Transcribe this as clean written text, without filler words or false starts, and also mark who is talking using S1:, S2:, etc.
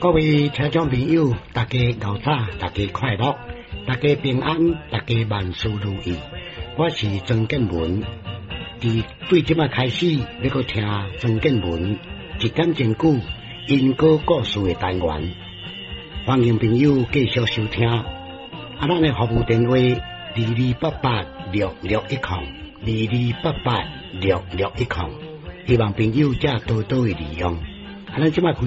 S1: 各位听众朋友，大家牛早，大家快乐，大家平安，大家万事如意。我是曾建文，对即摆开始要搁听曾建文一点钟久因果故事的单元，欢迎朋友继续收听。咱的服务电话22886610，22886610，希望朋友才多多的利用。咱即摆